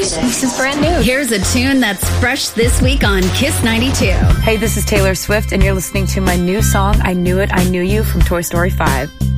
music. This is brand new. Here's a tune that's fresh this week on Kiss 92. Hey, this is Taylor Swift, and you're listening to my new song, I Knew It, I Knew You, from Toy Story 5.